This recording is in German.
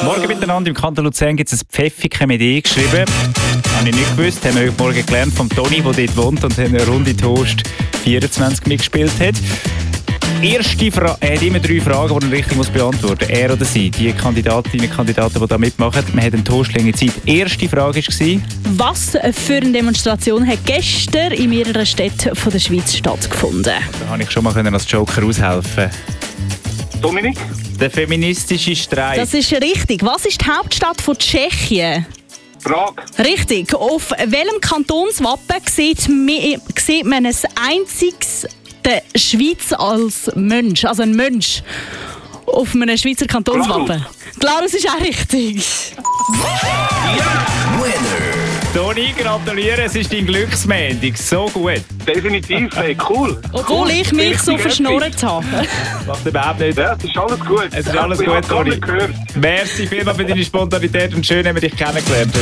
Morgen miteinander im Kanton Luzern gibt es ein Pfäffiken mit E geschrieben. Habe ich nicht gewusst. Haben wir heute Morgen gelernt vom Toni, der dort wohnt und eine Runde Toast 24 mitgespielt hat. Erste Frage, er hat immer 3 Fragen, die er richtig beantworten muss. Er oder sie, die Kandidatinnen und Kandidaten, die da mitmachen. Man hat eine Toastlänge Zeit. Die erste Frage war: Was für eine Demonstration hat gestern in mehreren Städten der Schweiz stattgefunden? Da konnte ich schon mal als Joker aushelfen. Dominik? Der feministische Streik. Das ist richtig. Was ist die Hauptstadt von Tschechien? Prag? Richtig. Auf welchem Kantonswappen sieht man ein einziges der Schweiz als Mensch? Also ein Mensch auf einem Schweizer Kantonswappen. Glarus ist auch richtig. Toni, gratuliere, es ist dein Glücksmendig. So gut. Definitiv, hey, cool. Obwohl ich mich so verschnurrt habe. Macht überhaupt nicht. Ja, es ist alles gut. Es ist alles Ich gut, hab's gar Toni. nicht gehört. Merci vielmals für deine Spontanität und schön, haben wir dich kennengelernt.